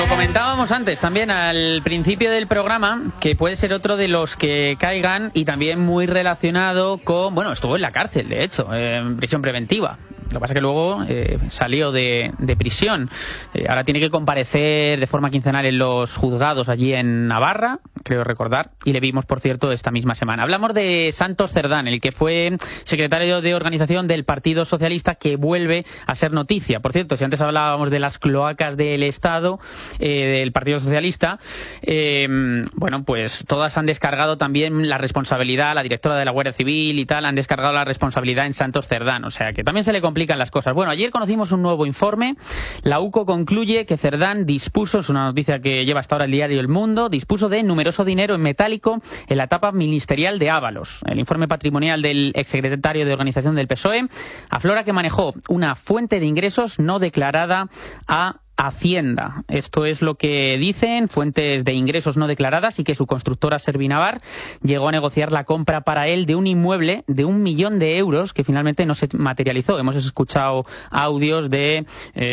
Lo comentábamos antes también al principio del programa, que puede ser otro de los que caigan y también muy relacionado con... Bueno, estuvo en la cárcel, de hecho, en prisión preventiva. Lo que pasa es que luego salió de prisión. Ahora tiene que comparecer de forma quincenal en los juzgados allí en Navarra, creo recordar, y le vimos, por cierto, esta misma semana. Hablamos de Santos Cerdán, el que fue secretario de organización del Partido Socialista, que vuelve a ser noticia. Por cierto, si antes hablábamos de las cloacas del Estado, del Partido Socialista, bueno, pues todas han descargado también la responsabilidad, la directora de la Guardia Civil y tal, han descargado la responsabilidad en Santos Cerdán. O sea, que también se le complican las cosas. Bueno, ayer conocimos un nuevo informe. La UCO concluye que Cerdán dispuso, es una noticia que lleva hasta ahora el diario El Mundo, dispuso de numeroso dinero en metálico en la etapa ministerial de Ábalos. El informe patrimonial del exsecretario de Organización del PSOE aflora que manejó una fuente de ingresos no declarada a Hacienda. Esto es lo que dicen fuentes de ingresos no declaradas, y que su constructora Servinavar llegó a negociar la compra para él de un inmueble de 1 millón de euros que finalmente no se materializó. Hemos escuchado audios de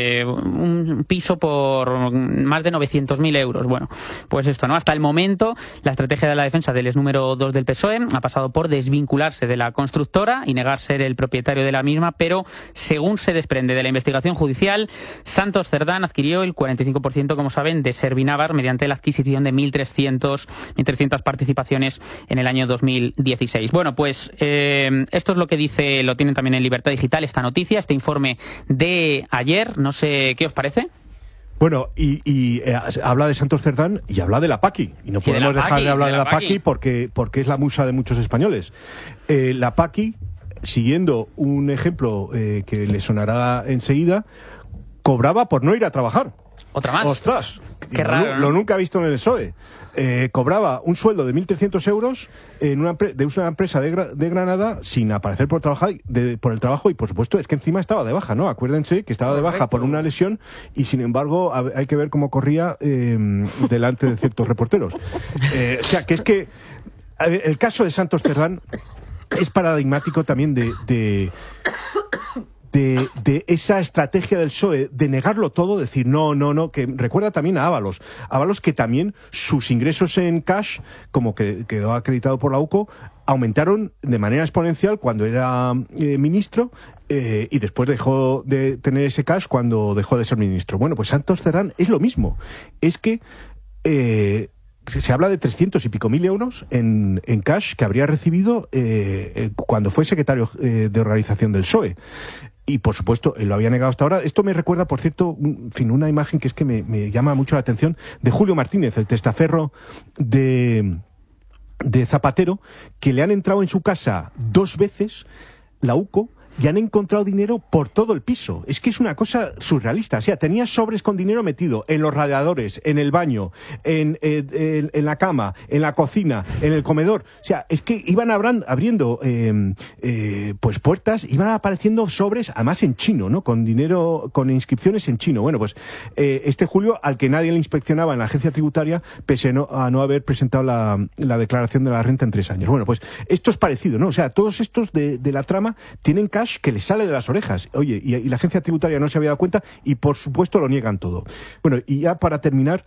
un piso por más de 900.000 euros. Bueno, pues esto, ¿no? Hasta el momento, la estrategia de la defensa del ex número 2 del PSOE ha pasado por desvincularse de la constructora y negar ser el propietario de la misma, pero según se desprende de la investigación judicial, Santos Cerdán adquirió el 45%, como saben, de Servinavar mediante la adquisición de 1.300 participaciones en el año 2016. Bueno, pues esto es lo que dice, lo tienen también en Libertad Digital, esta noticia, este informe de ayer. No sé qué os parece. Bueno, y habla de Santos Cerdán y habla de la Paqui. Y no podemos dejar de hablar de la Paqui porque es la musa de muchos españoles. La Paqui, siguiendo un ejemplo que le sonará enseguida, cobraba por no ir a trabajar. ¿Otra más? ¡Ostras! Qué raro, ¿no? Lo nunca he visto en el PSOE. Cobraba un sueldo de 1.300 euros de una empresa de Granada sin aparecer por el trabajo, y por supuesto es que encima estaba de baja, ¿no? Acuérdense que estaba de baja por una lesión, y sin embargo hay que ver cómo corría delante de ciertos reporteros. O sea, que es que el caso de Santos Cerdán es paradigmático también de esa estrategia del PSOE de negarlo todo, decir no, que recuerda también a Ábalos. Ábalos, que también sus ingresos en cash, como que quedó acreditado por la UCO, aumentaron de manera exponencial cuando era ministro, y después dejó de tener ese cash cuando dejó de ser ministro. Bueno, pues Santos Cerdán es lo mismo. Es que se habla de 300 y pico mil euros en cash que habría recibido cuando fue secretario de organización del PSOE. Y, por supuesto, lo había negado hasta ahora. Esto me recuerda, por cierto, una imagen que es que me llama mucho la atención, de Julio Martínez, el testaferro de Zapatero, que le han entrado en su casa 2 veces, la UCO, y han encontrado dinero por todo el piso. Es que es una cosa surrealista. O sea, tenía sobres con dinero metido en los radiadores, en el baño, en la cama, en la cocina, en el comedor. O sea, es que iban abriendo pues puertas, iban apareciendo sobres, además en chino, ¿no? Con dinero, con inscripciones en chino. Bueno, pues este Julio, al que nadie le inspeccionaba en la agencia tributaria, pese a no haber presentado la declaración de la renta en 3 años. Bueno, pues esto es parecido, ¿no? O sea, todos estos de la trama tienen cash que les sale de las orejas. Oye, y la agencia tributaria no se había dado cuenta, y por supuesto lo niegan todo. Bueno, y ya para terminar,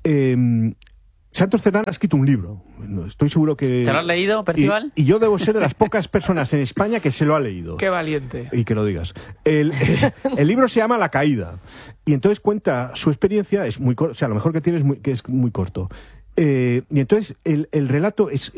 Santos Cerdán ha escrito un libro. Estoy seguro que... ¿Te lo has leído, Percival? Y yo debo ser de las pocas personas en España que se lo ha leído. ¡Qué valiente! Y que lo digas. El libro se llama La Caída. Y entonces cuenta su experiencia, es muy corto, o sea, lo mejor que tiene es muy corto. Y entonces el relato es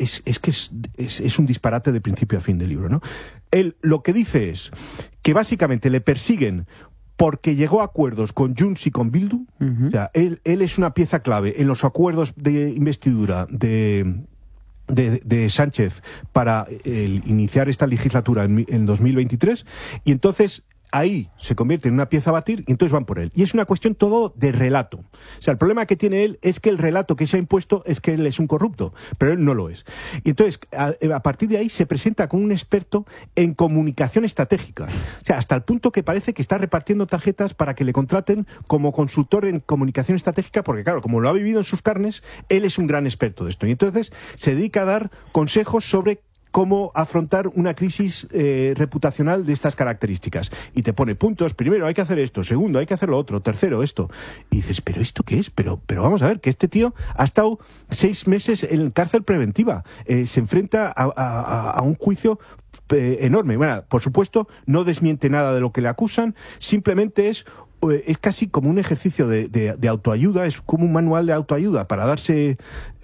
un disparate de principio a fin del libro, ¿no? Él lo que dice es que básicamente le persiguen porque llegó a acuerdos con Junts y con Bildu. O sea, él es una pieza clave en los acuerdos de investidura de Sánchez para iniciar esta legislatura en 2023, y entonces ahí se convierte en una pieza a batir, y entonces van por él. Y es una cuestión todo de relato. O sea, el problema que tiene él es que el relato que se ha impuesto es que él es un corrupto, pero él no lo es. Y entonces, a partir de ahí, se presenta como un experto en comunicación estratégica. O sea, hasta el punto que parece que está repartiendo tarjetas para que le contraten como consultor en comunicación estratégica, porque claro, como lo ha vivido en sus carnes, él es un gran experto de esto. Y entonces se dedica a dar consejos sobre cómo afrontar una crisis reputacional de estas características. Y te pone puntos, primero hay que hacer esto, segundo hay que hacer lo otro, tercero esto. Y dices, ¿pero esto qué es? Pero vamos a ver, que este tío ha estado 6 meses en cárcel preventiva, se enfrenta a un juicio enorme. Bueno, por supuesto, no desmiente nada de lo que le acusan, simplemente es casi como un ejercicio de autoayuda, es como un manual de autoayuda para darse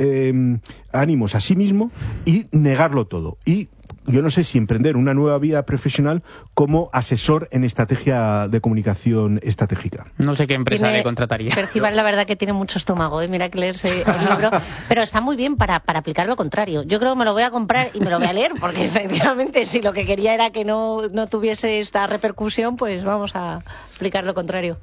ánimos a sí mismo y negarlo todo. Y yo no sé si emprender una nueva vida profesional como asesor en estrategia de comunicación estratégica. No sé qué empresa le contrataría. Perciban, la verdad, que tiene mucho estómago, mira que leerse el libro, pero está muy bien para aplicar lo contrario. Yo creo que me lo voy a comprar y me lo voy a leer, porque efectivamente si lo que quería era que no tuviese esta repercusión, pues vamos a aplicar lo contrario.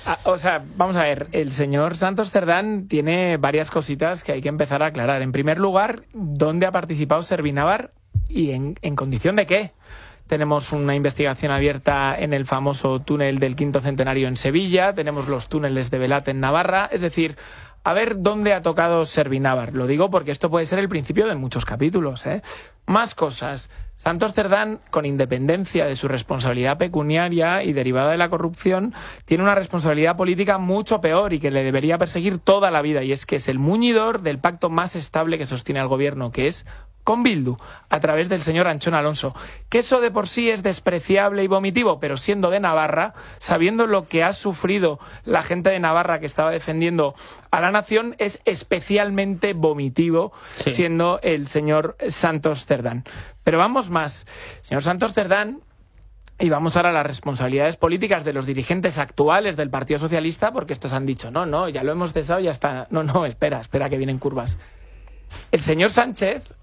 Vamos a ver, el señor Santos Cerdán tiene varias cositas que hay que empezar a aclarar. En primer lugar, ¿dónde ha participado Servinávar? ¿Y en condición de qué? Tenemos una investigación abierta en el famoso túnel del Quinto Centenario en Sevilla, tenemos los túneles de Belat en Navarra, es decir, a ver dónde ha tocado Servinávar. Lo digo porque esto puede ser el principio de muchos capítulos, ¿eh? Más cosas. Santos Cerdán, con independencia de su responsabilidad pecuniaria y derivada de la corrupción, tiene una responsabilidad política mucho peor y que le debería perseguir toda la vida, y es que es el muñidor del pacto más estable que sostiene al gobierno, que es con Bildu, a través del señor Anchón Alonso. Que eso de por sí es despreciable y vomitivo, pero siendo de Navarra, sabiendo lo que ha sufrido la gente de Navarra que estaba defendiendo a la nación, es especialmente vomitivo, sí, siendo el señor Santos Cerdán. Pero vamos más. Señor Santos Cerdán, y vamos ahora a las responsabilidades políticas de los dirigentes actuales del Partido Socialista, porque estos han dicho, no, ya lo hemos cesado, ya está. No, espera, que vienen curvas. El señor Sánchez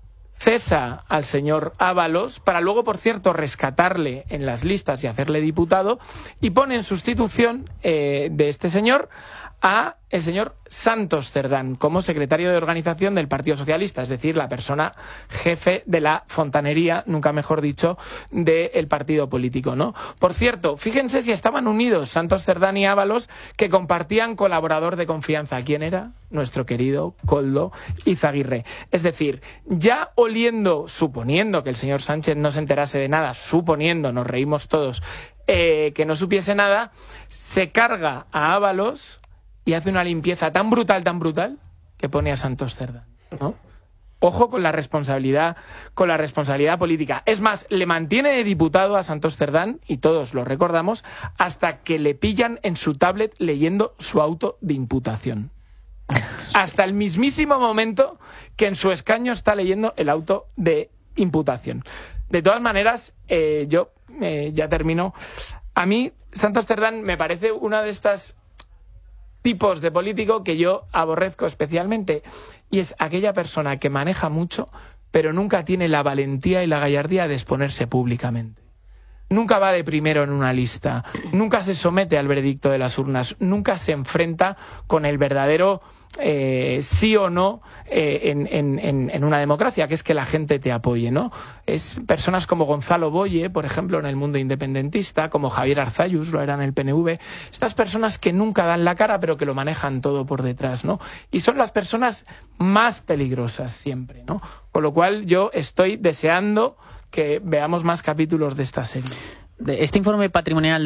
cesa al señor Ábalos para luego, por cierto, rescatarle en las listas y hacerle diputado, y pone en sustitución de este señor a el señor Santos Cerdán como secretario de organización del Partido Socialista, es decir, la persona jefe de la fontanería, nunca mejor dicho, del partido político, ¿no? Por cierto, fíjense si estaban unidos Santos Cerdán y Ábalos, que compartían colaborador de confianza. ¿Quién era? Nuestro querido Koldo Izaguirre. Es decir, ya oliendo, suponiendo que el señor Sánchez no se enterase de nada, suponiendo, nos reímos todos, que no supiese nada, se carga a Ábalos y hace una limpieza tan brutal, que pone a Santos Cerdán, ¿no? Ojo con la responsabilidad política. Es más, le mantiene de diputado a Santos Cerdán, y todos lo recordamos, hasta que le pillan en su tablet leyendo su auto de imputación. Hasta el mismísimo momento que en su escaño está leyendo el auto de imputación. De todas maneras, yo ya termino. A mí, Santos Cerdán me parece una de estas tipos de político que yo aborrezco especialmente, y es aquella persona que maneja mucho pero nunca tiene la valentía y la gallardía de exponerse públicamente. Nunca va de primero en una lista, nunca se somete al veredicto de las urnas, nunca se enfrenta con el verdadero sí o no en una democracia, que es que la gente te apoye, ¿no? Es personas como Gonzalo Boye, por ejemplo, en el mundo independentista, como Javier Arzayus, lo era en el PNV, estas personas que nunca dan la cara pero que lo manejan todo por detrás, ¿no? Y son las personas más peligrosas siempre, ¿no? Con lo cual yo estoy deseando que veamos más capítulos de esta serie. Este informe patrimonial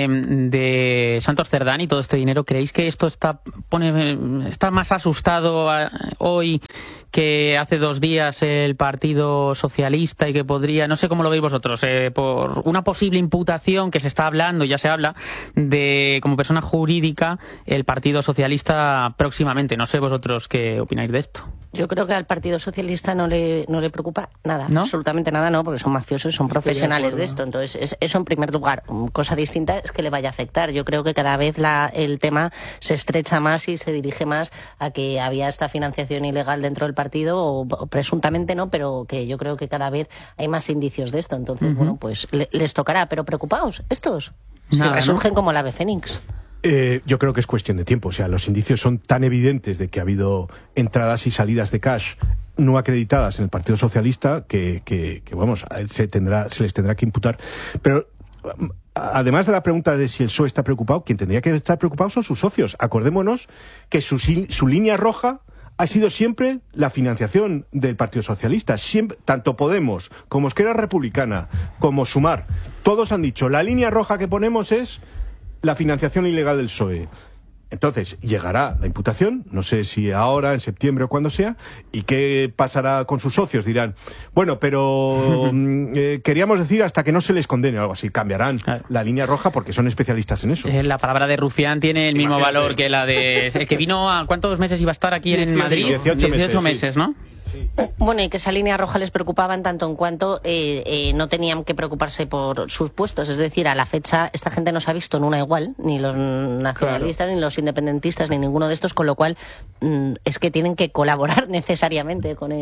de Santos Cerdán y todo este dinero, ¿creéis que esto está más asustado hoy que hace 2 días el Partido Socialista, y que podría, no sé cómo lo veis vosotros, por una posible imputación que se está hablando, ya se habla, de como persona jurídica el Partido Socialista próximamente? No sé vosotros qué opináis de esto. Yo creo que al Partido Socialista no le preocupa nada, ¿no? Absolutamente nada, no, porque son mafiosos y son profesionales de esto. Entonces, eso en primer lugar. Cosa distinta es que le vaya a afectar. Yo creo que cada vez el tema se estrecha más y se dirige más a que había esta financiación ilegal dentro del partido, o presuntamente no, pero que yo creo que cada vez hay más indicios de esto. Entonces, bueno, pues les tocará. Pero preocupaos, estos Nada, resurgen, ¿no? Como el ave fénix. Yo creo que es cuestión de tiempo. O sea, los indicios son tan evidentes de que ha habido entradas y salidas de cash no acreditadas en el Partido Socialista que vamos, se les tendrá que imputar. Pero además de la pregunta de si el PSOE está preocupado, quien tendría que estar preocupado son sus socios. Acordémonos que su línea roja ha sido siempre la financiación del Partido Socialista. Siempre, tanto Podemos como Esquerra Republicana, como Sumar, todos han dicho, la línea roja que ponemos es la financiación ilegal del PSOE. Entonces, llegará la imputación, no sé si ahora, en septiembre o cuando sea, y qué pasará con sus socios. Dirán, bueno, pero queríamos decir hasta que no se les condene o algo así. Cambiarán la línea roja porque son especialistas en eso. La palabra de rufián tiene el mismo valor que la de... El que vino a... ¿Cuántos meses iba a estar aquí en Madrid? 18 meses, ¿no? Bueno, y que esa línea roja les preocupaba en tanto en cuanto no tenían que preocuparse por sus puestos. Es decir, a la fecha esta gente no se ha visto en una igual, ni los nacionalistas, ni los independentistas, ni ninguno de estos, con lo cual es que tienen que colaborar necesariamente con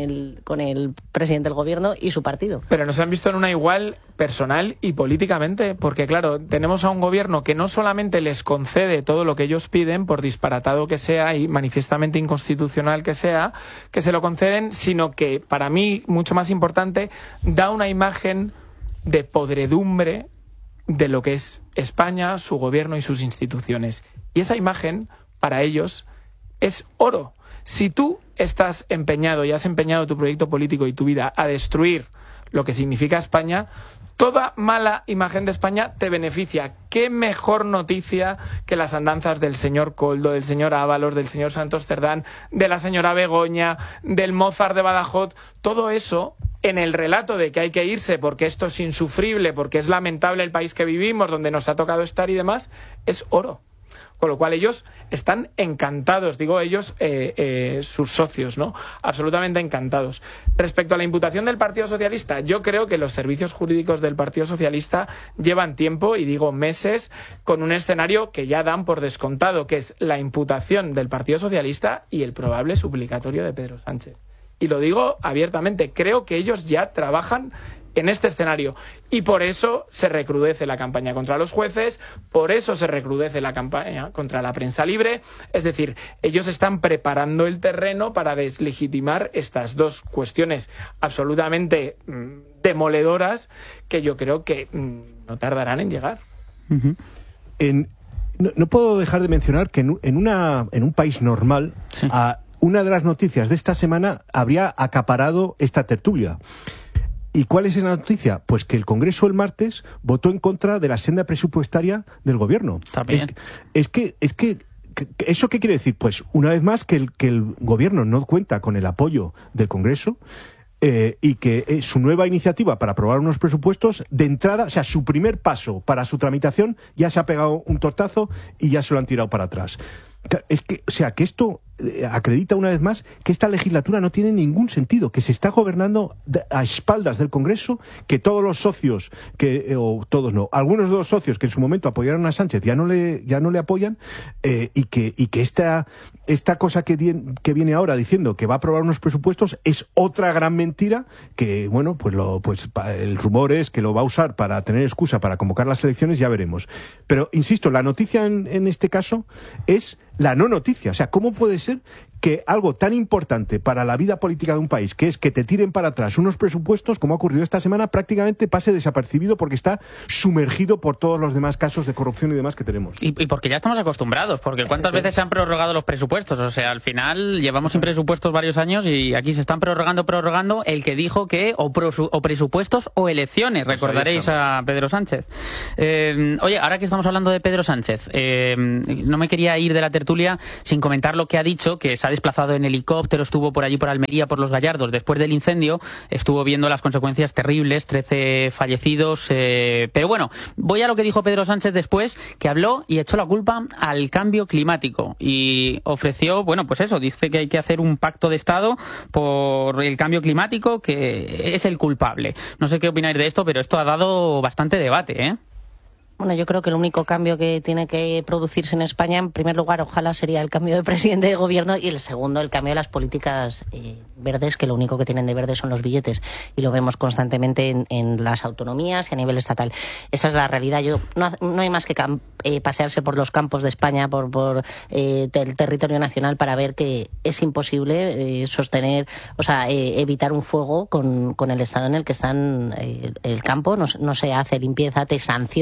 el presidente del gobierno y su partido. Pero no se han visto en una igual personal y políticamente, porque claro, tenemos a un gobierno que no solamente les concede todo lo que ellos piden, por disparatado que sea y manifiestamente inconstitucional que sea, que se lo conceden, sino que, para mí, mucho más importante, da una imagen de podredumbre de lo que es España, su gobierno y sus instituciones. Y esa imagen, para ellos, es oro. Si tú estás empeñado y has empeñado tu proyecto político y tu vida a destruir lo que significa España, toda mala imagen de España te beneficia. ¿Qué mejor noticia que las andanzas del señor Koldo, del señor Ábalos, del señor Santos Cerdán, de la señora Begoña, del Mozart de Badajoz? Todo eso, en el relato de que hay que irse porque esto es insufrible, porque es lamentable el país que vivimos, donde nos ha tocado estar y demás, es oro. Con lo cual ellos están encantados, digo ellos, sus socios, ¿no? Absolutamente encantados. Respecto a la imputación del Partido Socialista, yo creo que los servicios jurídicos del Partido Socialista llevan tiempo, y digo meses, con un escenario que ya dan por descontado, que es la imputación del Partido Socialista y el probable suplicatorio de Pedro Sánchez. Y lo digo abiertamente, creo que ellos ya trabajan en este escenario, y por eso se recrudece la campaña contra los jueces, por eso se recrudece la campaña contra la prensa libre. Es decir, ellos están preparando el terreno para deslegitimar estas dos cuestiones absolutamente demoledoras, que yo creo que no tardarán en llegar. No puedo dejar de mencionar que en un país normal, sí, una de las noticias de esta semana habría acaparado esta tertulia. ¿Y cuál es esa noticia? Pues que el Congreso el martes votó en contra de la senda presupuestaria del Gobierno. También. Es que ¿eso qué quiere decir? Pues una vez más que el Gobierno no cuenta con el apoyo del Congreso, y que su nueva iniciativa para aprobar unos presupuestos, de entrada, o sea, su primer paso para su tramitación, ya se ha pegado un tortazo y ya se lo han tirado para atrás. Es que, o sea, que esto acredita una vez más que esta legislatura no tiene ningún sentido, que se está gobernando a espaldas del Congreso, que todos los socios, algunos de los socios que en su momento apoyaron a Sánchez ya no le apoyan, y que esta cosa que viene ahora diciendo que va a aprobar unos presupuestos es otra gran mentira, que bueno, pues el rumor es que lo va a usar para tener excusa para convocar las elecciones, ya veremos. Pero insisto, la noticia en este caso es la no noticia. O sea, ¿cómo puede ser que algo tan importante para la vida política de un país, que es que te tiren para atrás unos presupuestos, como ha ocurrido esta semana, prácticamente pase desapercibido porque está sumergido por todos los demás casos de corrupción y demás que tenemos? Y porque ya estamos acostumbrados, porque ¿cuántas veces se han prorrogado los presupuestos? O sea, al final llevamos sin presupuestos varios años y aquí se están prorrogando el que dijo que o presupuestos o elecciones, recordaréis a Pedro Sánchez. Oye, ahora que estamos hablando de Pedro Sánchez, no me quería ir de la tertulia sin comentar lo que ha dicho, que se ha desplazado en helicóptero, estuvo por allí por Almería, por Los Gallardos, después del incendio, estuvo viendo las consecuencias terribles, 13 fallecidos, pero bueno, voy a lo que dijo Pedro Sánchez después, que habló y echó la culpa al cambio climático y ofreció, bueno, pues eso, dice que hay que hacer un pacto de Estado por el cambio climático, que es el culpable. No sé qué opináis de esto, pero esto ha dado bastante debate, ¿eh? Bueno, yo creo que el único cambio que tiene que producirse en España, en primer lugar, ojalá sería el cambio de presidente de gobierno, y el segundo, el cambio de las políticas verdes, que lo único que tienen de verde son los billetes, y lo vemos constantemente en las autonomías y a nivel estatal. Esa es la realidad. No hay más que pasearse por los campos de España, por el territorio nacional, para ver que es imposible sostener, o sea, evitar un fuego con el estado en el que están el campo. No se hace limpieza, te sancionan si limpias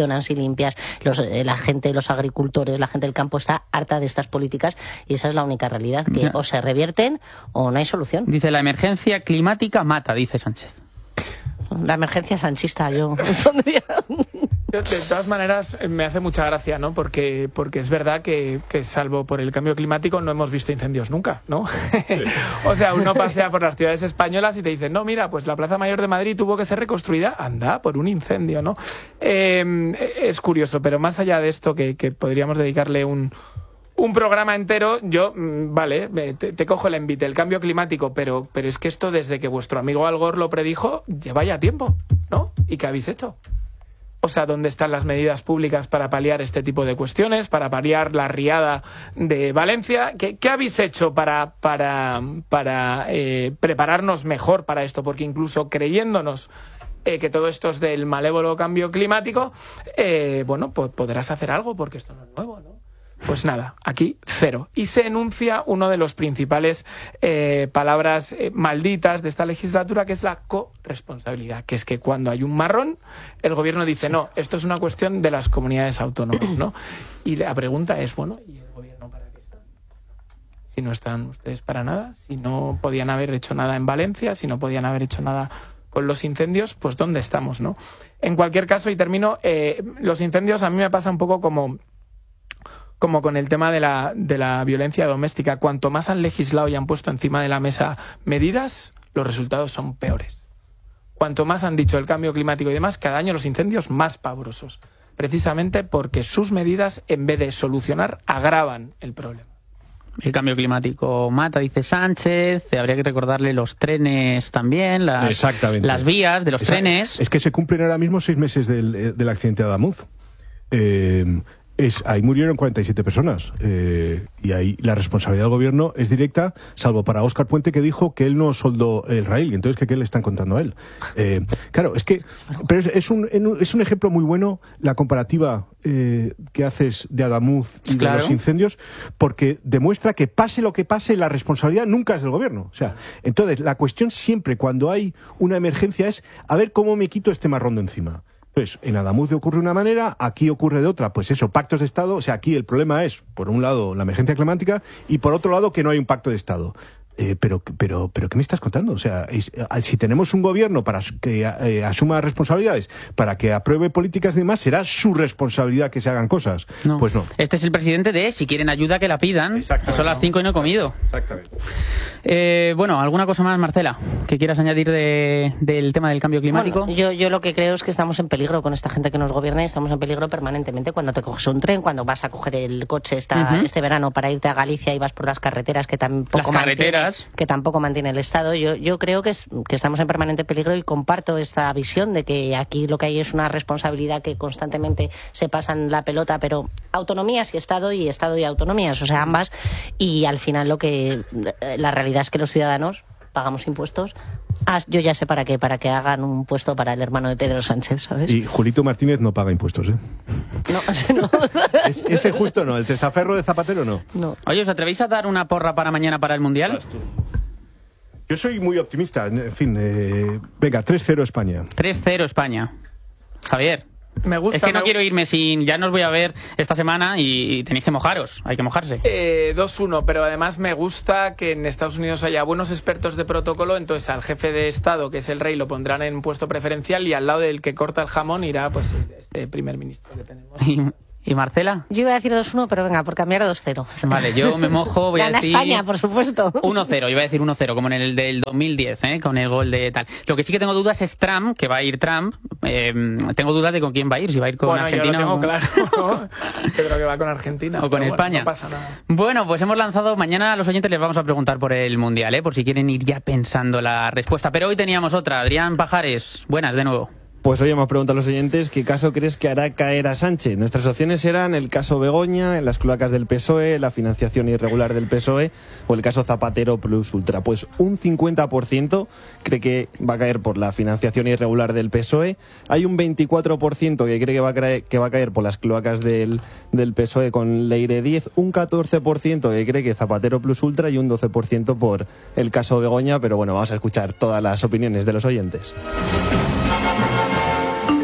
limpias, la gente, los agricultores, la gente del campo está harta de estas políticas y esa es la única realidad, que o se revierten o no hay solución. Dice, la emergencia climática mata, dice Sánchez. La emergencia sanchista, yo pondría. De todas maneras, me hace mucha gracia, ¿no? Porque es verdad que salvo por el cambio climático no hemos visto incendios nunca, ¿no? Sí. O sea, uno pasea por las ciudades españolas y te dicen, no, mira, pues la Plaza Mayor de Madrid tuvo que ser reconstruida, anda, por un incendio, ¿no? Es curioso, pero más allá de esto, que podríamos dedicarle un programa entero, yo, vale, te cojo el envite, el cambio climático, pero es que esto desde que vuestro amigo Al Gore lo predijo, lleva ya tiempo, ¿no? ¿Y qué habéis hecho? O sea, ¿dónde están las medidas públicas para paliar este tipo de cuestiones, para paliar la riada de Valencia? ¿Qué habéis hecho para prepararnos mejor para esto? Porque incluso creyéndonos que todo esto es del malévolo cambio climático, bueno, pues podrás hacer algo porque esto no es nuevo, ¿no? Pues nada, aquí cero. Y se enuncia uno de los principales palabras malditas de esta legislatura, que es la corresponsabilidad, que es que cuando hay un marrón, el gobierno dice, no, esto es una cuestión de las comunidades autónomas, ¿no? Y la pregunta es, bueno, ¿y el gobierno para qué está? Si no están ustedes para nada, si no podían haber hecho nada en Valencia, si no podían haber hecho nada con los incendios, pues ¿dónde estamos, no? En cualquier caso, y termino, los incendios a mí me pasa un poco como con el tema de la violencia doméstica. Cuanto más han legislado y han puesto encima de la mesa medidas, los resultados son peores. Cuanto más han dicho el cambio climático y demás, cada año los incendios más pavorosos. Precisamente porque sus medidas, en vez de solucionar, agravan el problema. El cambio climático mata, dice Sánchez. Habría que recordarle los trenes también, las vías de los trenes. Es que se cumplen ahora mismo 6 meses del accidente de Adamuz. Ahí murieron 47 personas y ahí la responsabilidad del gobierno es directa, salvo para Óscar Puente, que dijo que él no soldó el raíl, y entonces ¿qué le están contando a él? Claro, es que pero es un ejemplo muy bueno la comparativa que haces de Adamuz y de los incendios, porque demuestra que pase lo que pase, la responsabilidad nunca es del gobierno. O sea, entonces la cuestión siempre cuando hay una emergencia es a ver cómo me quito este marrón de encima. Pues en Adamuz ocurre de una manera, aquí ocurre de otra. Pues eso, pactos de Estado. O sea, aquí el problema es, por un lado, la emergencia climática y por otro lado, que no hay un pacto de Estado. Pero ¿qué me estás contando? O sea, si tenemos un gobierno para que asuma responsabilidades, para que apruebe políticas y demás, será su responsabilidad que se hagan cosas. No. Pues no. Este es el presidente de, si quieren ayuda, que la pidan. Son las 5 y no he comido. Exactamente. Bueno, ¿alguna cosa más, Marcela, que quieras añadir del tema del cambio climático? Bueno, yo lo que creo es que estamos en peligro con esta gente que nos gobierna y estamos en peligro permanentemente cuando te coges un tren, cuando vas a coger el coche este verano para irte a Galicia y vas por las carreteras que tampoco mantiene el Estado. Yo creo que estamos en permanente peligro y comparto esta visión de que aquí lo que hay es una responsabilidad que constantemente se pasan la pelota, pero autonomías y Estado y autonomías, o sea, ambas, y al final la realidad es que los ciudadanos pagamos impuestos. Yo ya sé para qué, para que hagan un puesto para el hermano de Pedro Sánchez, ¿sabes? Y Julito Martínez no paga impuestos, ¿eh? No, ese no. Ese justo no, el testaferro de Zapatero no. Oye, ¿os atrevéis a dar una porra para mañana para el Mundial? Yo soy muy optimista, en fin, venga, 3-0 España. 3-0 España. Javier. Me gusta, es que no quiero irme sin... Ya nos voy a ver esta semana y tenéis que mojaros. Hay que mojarse. 2-1, pero además me gusta que en Estados Unidos haya buenos expertos de protocolo, entonces al jefe de Estado, que es el rey, lo pondrán en puesto preferencial y al lado del que corta el jamón irá pues este primer ministro que tenemos. ¿Y Marcela? Yo iba a decir 2-1, pero venga, por cambiar a 2-0. Vale, yo me mojo, voy a decir... Gana España, por supuesto. 1-0, iba a decir 1-0, como en el del 2010, con el gol de tal. Lo que sí que tengo dudas es Trump, que va a ir Trump. Tengo dudas de con quién va a ir, si va a ir con Argentina yo lo tengo claro. Creo que va con Argentina. O con España. No pasa nada. Bueno, pues hemos lanzado... Mañana a los oyentes les vamos a preguntar por el Mundial, por si quieren ir ya pensando la respuesta. Pero hoy teníamos otra. Adrián Pajares, buenas de nuevo. Pues hoy hemos preguntado a los oyentes qué caso crees que hará caer a Sánchez. Nuestras opciones eran el caso Begoña, las cloacas del PSOE, la financiación irregular del PSOE o el caso Zapatero plus Ultra. Pues un 50% cree que va a caer por la financiación irregular del PSOE. Hay un 24% que cree que va a caer por las cloacas del PSOE con Leire 10, un 14% que cree que Zapatero plus Ultra y un 12% por el caso Begoña. Pero bueno, vamos a escuchar todas las opiniones de los oyentes.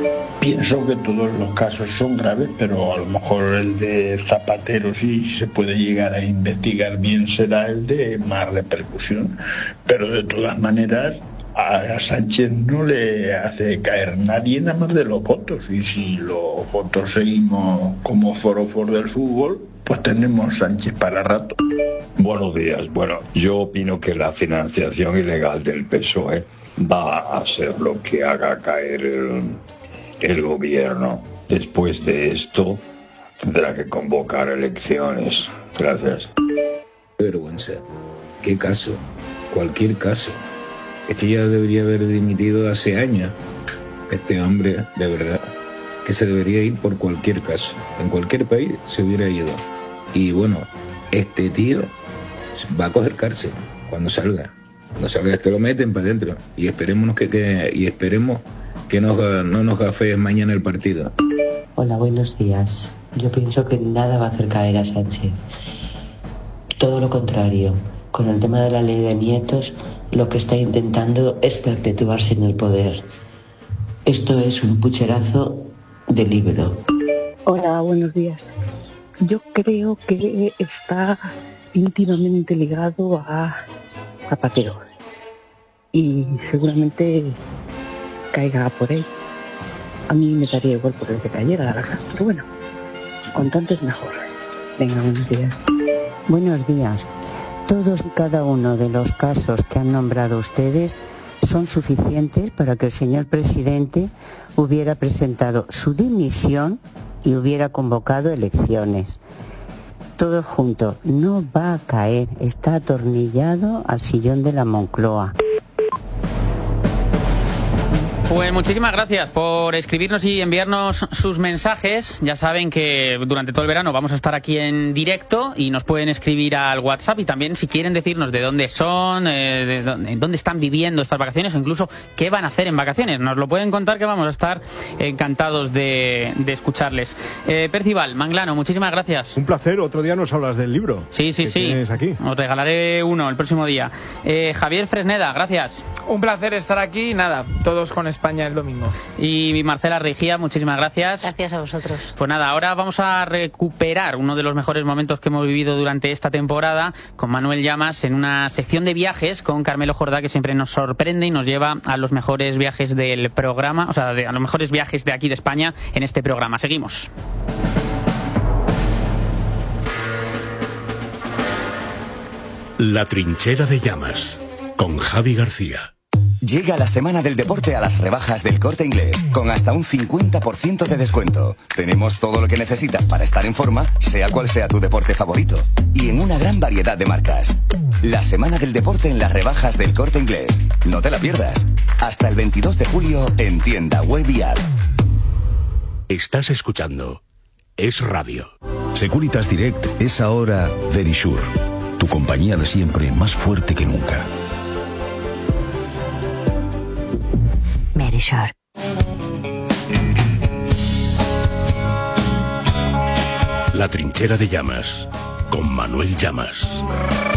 Pienso que todos los casos son graves, pero a lo mejor el de Zapatero, si se puede llegar a investigar bien, será el de más repercusión. Pero de todas maneras, a Sánchez no le hace caer nadie nada más de los votos. Y si los votos seguimos como forofos del fútbol, pues tenemos Sánchez para rato. Buenos días. Bueno, yo opino que la financiación ilegal del PSOE va a ser lo que haga caer el gobierno. Después de esto, tendrá que convocar elecciones. Gracias. Vergüenza. ¿Qué caso? Cualquier caso. Es que ya debería haber dimitido hace años. Este hombre, de verdad, que se debería ir por cualquier caso. En cualquier país se hubiera ido. Y bueno, este tío va a coger cárcel cuando salga. Cuando salga esto lo meten para adentro. Y esperemos que no nos gafee mañana el partido. Hola, buenos días. Yo pienso que nada va a hacer caer a Sánchez. Todo lo contrario. Con el tema de la ley de nietos, lo que está intentando es perpetuarse en el poder. Esto es un pucherazo de libro. Hola, buenos días. Yo creo que está íntimamente ligado a Zapatero y seguramente caiga por él. A mí me daría igual por el que cayera, la verdad, pero bueno, con tanto es mejor. Venga, buenos días. Buenos días. Todos y cada uno de los casos que han nombrado ustedes son suficientes para que el señor presidente hubiera presentado su dimisión y hubiera convocado elecciones. Todo junto, no va a caer, está atornillado al sillón de la Moncloa. Pues muchísimas gracias por escribirnos y enviarnos sus mensajes. Ya saben que durante todo el verano vamos a estar aquí en directo y nos pueden escribir al WhatsApp, y también si quieren decirnos de dónde son, dónde están viviendo estas vacaciones o incluso qué van a hacer en vacaciones. Nos lo pueden contar, que vamos a estar encantados de escucharles. Percival, Manglano, muchísimas gracias. Un placer, otro día nos hablas del libro. Sí. Tienes aquí. Os regalaré uno el próximo día. Javier Fresneda, gracias. Un placer estar aquí, nada, todos con España el domingo. Y Marcela Rigía, muchísimas gracias. Gracias a vosotros. Pues nada, ahora vamos a recuperar uno de los mejores momentos que hemos vivido durante esta temporada con Manuel Llamas en una sección de viajes con Carmelo Jordá, que siempre nos sorprende y nos lleva a los mejores viajes del programa, o sea, a los mejores viajes de aquí de España en este programa. Seguimos. La trinchera de Llamas con Javi García. Llega la semana del deporte a las rebajas del Corte Inglés, con hasta un 50% de descuento. Tenemos todo lo que necesitas para estar en forma, sea cual sea tu deporte favorito. Y en una gran variedad de marcas. La semana del deporte en las rebajas del Corte Inglés. No te la pierdas. Hasta el 22 de julio en tienda web y app. Estás escuchando Es Radio. Securitas Direct es ahora Verisure. Tu compañía de siempre, más fuerte que nunca. Verisure. La trinchera de Llamas con Manuel Llamas.